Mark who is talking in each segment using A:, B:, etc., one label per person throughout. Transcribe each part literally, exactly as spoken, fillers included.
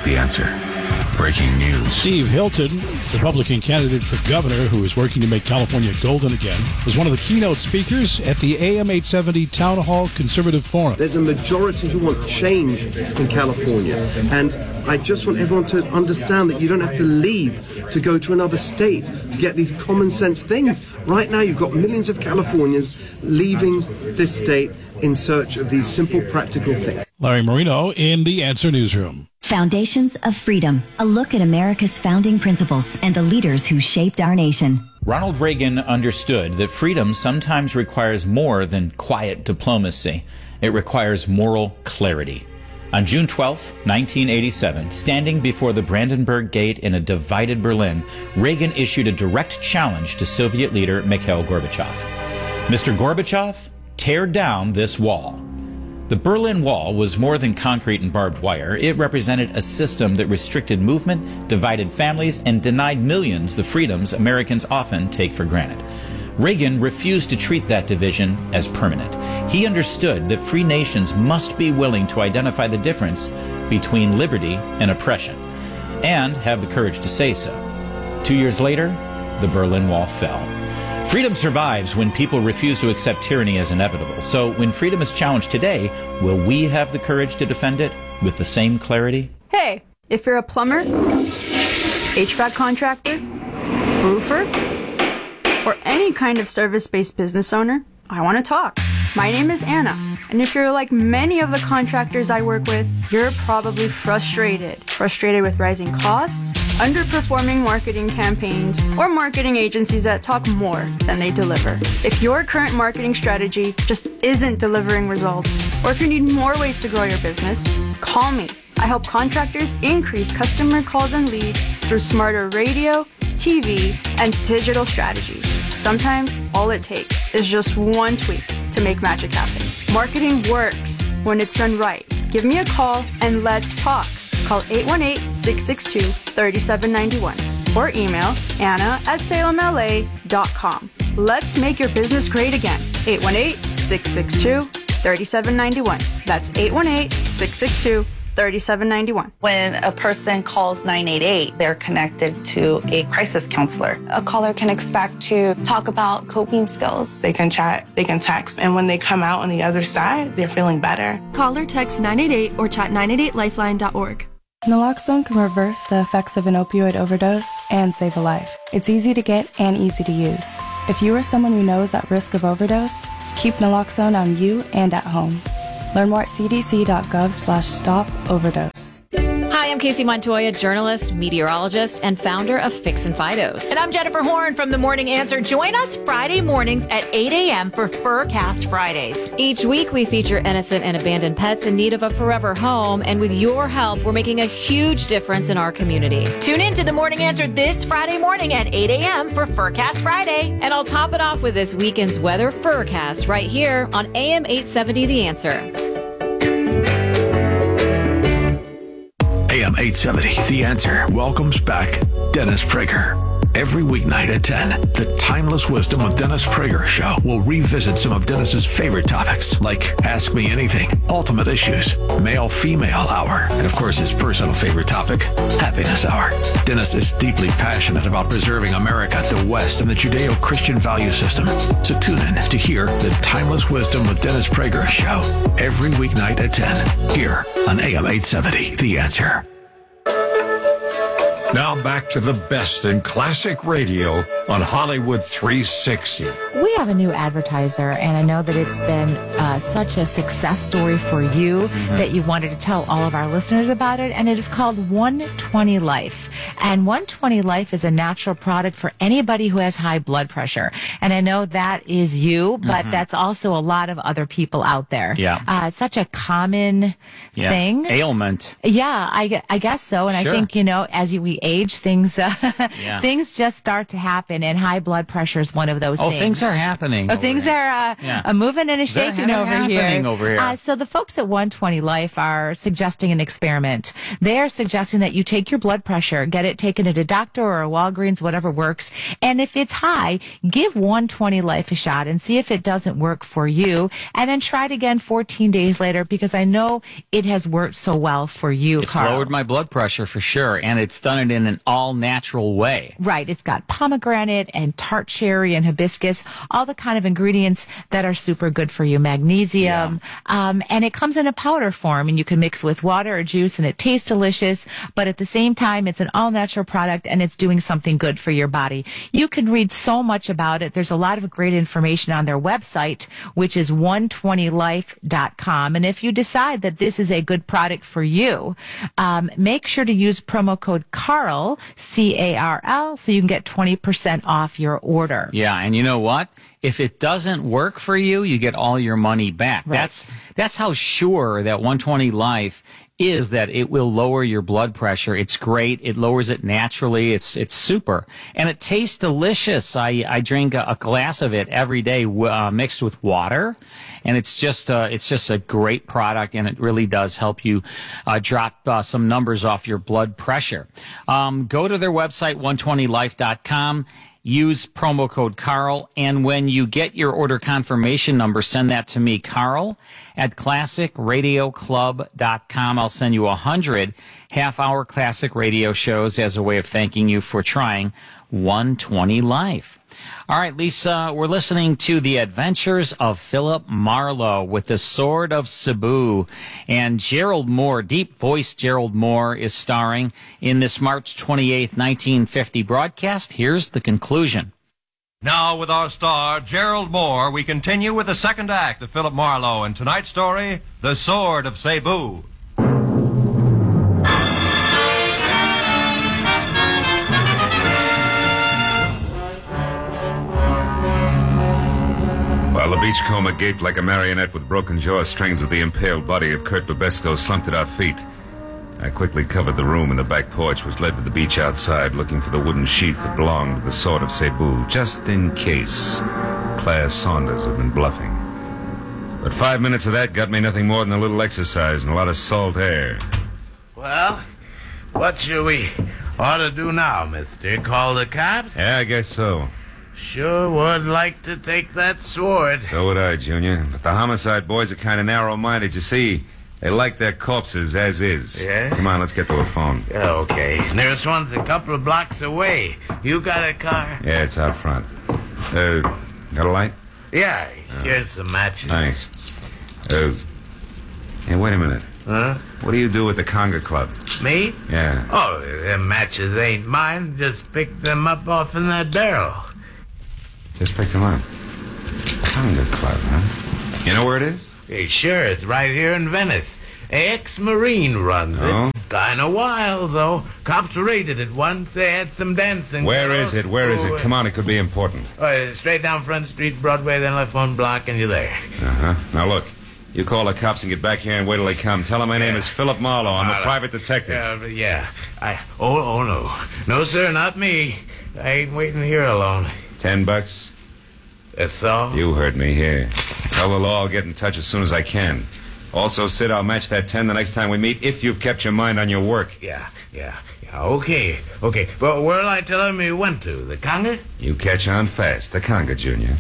A: The Answer. Breaking news.
B: Steve Hilton, Republican candidate for governor who is working to make California golden again, was one of the keynote speakers at the A M eight seventy Town Hall Conservative Forum.
C: There's a majority who want change in California, and I just want everyone to understand that you don't have to leave to go to another state to get these common sense things. Right now, you've got millions of Californians leaving this state in search of these simple, practical things.
B: Larry Marino in the Answer Newsroom.
D: Foundations of Freedom, a look at America's founding principles and the leaders who shaped our nation.
E: Ronald Reagan understood that freedom sometimes requires more than quiet diplomacy. It requires moral clarity. On June twelfth, nineteen eighty-seven, standing before the Brandenburg Gate in a divided Berlin, Reagan issued a direct challenge to Soviet leader Mikhail Gorbachev. Mister Gorbachev, tear down this wall. The Berlin Wall was more than concrete and barbed wire. It represented a system that restricted movement, divided families, and denied millions the freedoms Americans often take for granted. Reagan refused to treat that division as permanent. He understood that free nations must be willing to identify the difference between liberty and oppression, and have the courage to say so. Two years later, the Berlin Wall fell. Freedom survives when people refuse to accept tyranny as inevitable. So when freedom is challenged today, will we have the courage to defend it with the same clarity?
F: Hey, if you're a plumber, H V A C contractor, roofer, or any kind of service-based business owner, I want to talk. My name is Anna, and if you're like many of the contractors I work with, you're probably frustrated. Frustrated with rising costs, underperforming marketing campaigns, or marketing agencies that talk more than they deliver. If your current marketing strategy just isn't delivering results, or if you need more ways to grow your business, call me. I help contractors increase customer calls and leads through smarter radio, T V, and digital strategies. Sometimes all it takes is just one tweak to make magic happen. Marketing works when it's done right. Give me a call and let's talk. Call eight one eight, six six two, three seven nine one or email Anna at salem L A dot com. Let's make your business great again. eight one eight, six six two, three seven nine one. That's eight one eight, six six two, three seven nine one.
G: When a person calls nine eight eight, they're connected to a crisis counselor.
H: A caller can expect to talk about coping skills.
I: They can chat, they can text, and when they come out on the other side, they're feeling better.
J: Call or text nine eight eight or chat nine eight eight lifeline dot org.
K: Naloxone can reverse the effects of an opioid overdose and save a life. It's easy to get and easy to use. If you or someone you know is at risk of overdose, keep naloxone on you and at home. Learn more at c d c dot gov slash stop overdose.
L: Hi, I'm Casey Montoya, journalist, meteorologist, and founder of Fix and Fidos.
M: And I'm Jennifer Horn from The Morning Answer. Join us Friday mornings at eight a.m. for Furcast Fridays.
L: Each week, we feature innocent and abandoned pets in need of a forever home. And with your help, we're making a huge difference in our community.
M: Tune in to The Morning Answer this Friday morning at eight a.m. for Furcast Friday.
L: And I'll top it off with this weekend's weather Furcast right here on A M eight seventy The Answer.
A: A M eight seventy, The Answer, welcomes back Dennis Prager. Every weeknight at ten, the Timeless Wisdom with Dennis Prager show will revisit some of Dennis's favorite topics, like Ask Me Anything, Ultimate Issues, Male-Female Hour, and of course his personal favorite topic, Happiness Hour. Dennis is deeply passionate about preserving America, the West, and the Judeo-Christian value system. So tune in to hear the Timeless Wisdom with Dennis Prager show every weeknight at ten, here on A M eight seventy, The Answer.
N: Now back to the best in classic radio on Hollywood three sixty.
O: We have a new advertiser, and I know that it's been uh, such a success story for you mm-hmm. that you wanted to tell all of our listeners about it, and it is called one twenty Life. And one twenty Life is a natural product for anybody who has high blood pressure. And I know that is you, but mm-hmm. that's also a lot of other people out there.
P: Yeah.
O: Uh, it's such a common
P: yeah.
O: thing.
P: Ailment.
O: Yeah, I, I guess so. And
P: sure.
O: I think, you know, as you, we age, things uh,
P: yeah.
O: things just start to happen, and high blood pressure is one of those
P: oh,
O: things.
P: things are happening.
O: Oh,
P: over
O: things
P: there.
O: are uh,
P: Yeah.
O: uh, moving and a
P: They're
O: shaking over
P: happening
O: here.
P: over here.
O: Uh, so the folks at one twenty Life are suggesting an experiment. They are suggesting that you take your blood pressure, get it taken at a doctor or a Walgreens, whatever works, and if it's high, give one twenty Life a shot and see if it doesn't work for you, and then try it again fourteen days later, because I know it has worked so well for you,
P: It's
O: Carl.
P: lowered my blood pressure for sure, and it's done it in an all-natural way.
O: Right. It's got pomegranate and tart cherry and hibiscus, all the kind of ingredients that are super good for you, magnesium. Yeah. Um, and it comes in a powder form, and you can mix with water or juice, and it tastes delicious. But at the same time, it's an all-natural product, and it's doing something good for your body. You can read so much about it. There's a lot of great information on their website, which is one twenty life dot com. And if you decide that this is a good product for you, um, make sure to use promo code CARL, C A R L, so you can get twenty percent off your order.
P: Yeah, and you know what? If it doesn't work for you, you get all your money back.
O: Right.
P: That's that's how sure that one twenty Life is that it will lower your blood pressure. It's great. It lowers it naturally. It's it's super. And it tastes delicious. I, I drink a, a glass of it every day uh, mixed with water. And it's just uh, it's just a great product, and it really does help you uh, drop uh, some numbers off your blood pressure. Um, go to their website, one twenty life dot com. Use promo code Carl, and when you get your order confirmation number, send that to me, Carl, at classic radio club dot com. I'll send you a hundred half-hour classic radio shows as a way of thanking you for trying one twenty Life. All right, Lisa, we're listening to The Adventures of Philip Marlowe with the Sword of Cebu. And Gerald Moore, deep-voiced Gerald Moore, is starring in this March twenty-eighth, nineteen fifty broadcast. Here's the conclusion.
Q: Now, with our star, Gerald Moore, we continue with the second act of Philip Marlowe and tonight's story, The Sword of Cebu.
R: While the beachcomber gaped like a marionette with broken jaw strings of the impaled body of Kurt Babesco slumped at our feet, I quickly covered the room, and the back porch was led to the beach outside, looking for the wooden sheath that belonged to the Sword of Cebu, just in case Claire Saunders had been bluffing. But five minutes of that got me nothing more than a little exercise and a lot of salt air.
S: Well, what should we ought to do now, mister? Call the cops?
R: Yeah, I guess so.
S: Sure would like to take that sword.
R: So would I, Junior. But the homicide boys are kind of narrow-minded. You see, they like their corpses as is.
S: Yeah?
R: Come on, let's get to a phone.
S: Yeah, okay. Nearest one's a couple of blocks away. You got a car?
R: Yeah, it's out front. Uh, got a light?
S: Yeah,
R: Oh.
S: here's some matches.
R: Thanks. Uh, hey, wait a minute.
S: Huh?
R: What do you do with the Conga Club?
S: Me?
R: Yeah.
S: Oh, them matches ain't mine. Just picked them up off in that barrel.
R: Just picked them up. Conga Club, huh? You know where it is?
S: Hey, sure, it's right here in Venice. Ex-Marine runs
R: Oh?
S: it. Kinda wild, though. Cops raided it once. They had some dancing.
R: Where
S: girls.
R: is it? Where is
S: Oh,
R: it? Come on, it could be important.
S: Uh, straight down Front Street, Broadway, then left one block, and you're there.
R: Uh-huh. Now, look. You call the cops and get back here and wait till they come. Tell them my name is Philip Marlowe. I'm a
S: Marlowe.
R: private detective.
S: Uh, yeah. I. Oh, oh, no. No, sir, not me. I ain't waiting here alone.
R: Ten bucks?
S: That's all?
R: You heard me here. Tell the law I'll get in touch as soon as I can. Also, Sid, I'll match that ten the next time we meet if you've kept your mind on your work.
S: Yeah, yeah, yeah. Okay, okay. But where'll I tell him he went to? The Conga?
R: You catch on fast. The Conga, Junior.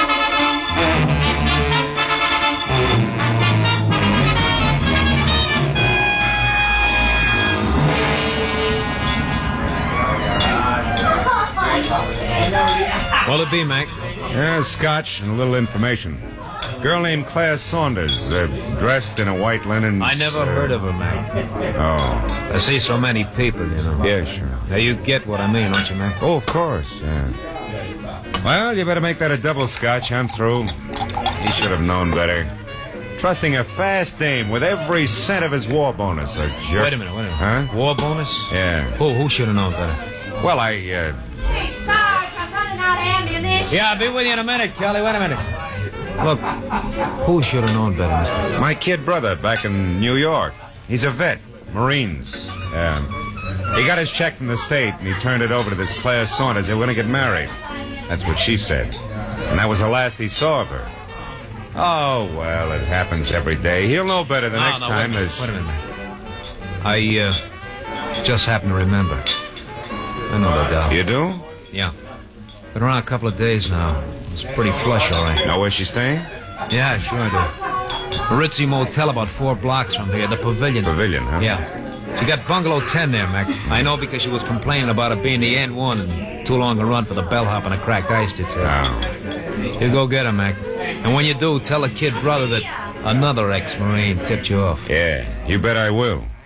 T: What'll it be, Mac?
R: Yeah, scotch and a little information. Girl named Claire Saunders, uh, dressed in a white linen...
T: I never
R: uh,
T: heard of her, Mac.
R: Oh.
T: I see so many people, you know.
R: Yeah, sure.
T: Now, you get what I mean, don't you, Mac?
R: Oh, of course, yeah. Well, you better make that a double scotch. I'm through. He should have known better. Trusting a fast dame with every cent of his war bonus, a jerk.
T: Wait a minute, wait a minute.
R: Huh?
T: War bonus?
R: Yeah.
T: Who, who should have known better?
R: Well, I, uh...
U: Hey, Sarge, I'm running out of ammunition.
T: Yeah, I'll be with you in a minute, Kelly. Wait a minute. Look, who should have known better, mister?
R: My kid brother back in New York. He's a vet. Marines. Yeah. He got his check from the state, and he turned it over to this Claire Saunders. They were going to get married. That's what she said. And that was the last he saw of her. Oh, well, it happens every day. He'll know better the
T: no,
R: next
T: no,
R: time.
T: Wait a minute,
R: as...
T: wait a minute, man. I, uh, just happened to remember. I know that doll.
R: You do?
T: Yeah. Been around a couple of days now. It's pretty flush, all right.
R: Know where she's staying?
T: Yeah, sure I do. A ritzy motel about four blocks from here, the Pavilion.
R: Pavilion, huh?
T: Yeah. She got bungalow ten there, Mac. I know because she was complaining about it being the N one and too long a run for the bellhop and a cracked ice detail.
R: Oh.
T: You go get her, Mac. And when you do, tell a kid brother that another ex-Marine tipped you off.
R: Yeah, you bet I will.